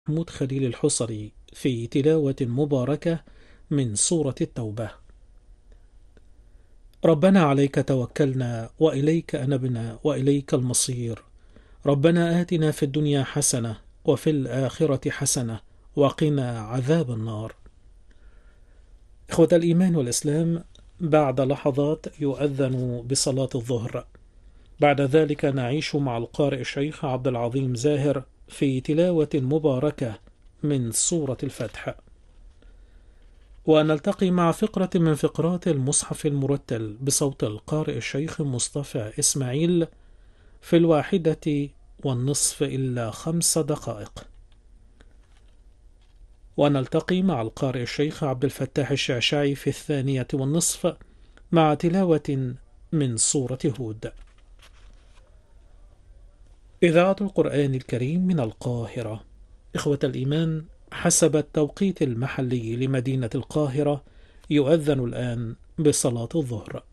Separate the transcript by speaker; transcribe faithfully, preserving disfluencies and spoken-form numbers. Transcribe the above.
Speaker 1: محمود خليل الحصري في تلاوة مباركة من سورة التوبة. ربنا عليك توكلنا وإليك أنبنا وإليك المصير. ربنا آتنا في الدنيا حسنة وفي الآخرة حسنة وقنا عذاب النار. إخوة الإيمان والإسلام، بعد لحظات يؤذن بصلاة الظهر. بعد ذلك نعيش مع القارئ الشيخ عبد العظيم زاهر في تلاوة مباركة من سورة الفتح، ونلتقي مع فقرة من فقرات المصحف المرتل بصوت القارئ الشيخ مصطفى إسماعيل في الواحدة والنصف إلا خمس دقائق. ونلتقي مع القارئ الشيخ عبد الفتاح الشعشاعي في الثانية والنصف مع تلاوة من سورة هود. إذاعة القرآن الكريم من القاهرة. إخوة الإيمان، حسب التوقيت المحلي لمدينة القاهرة يؤذن الآن بصلاة الظهر.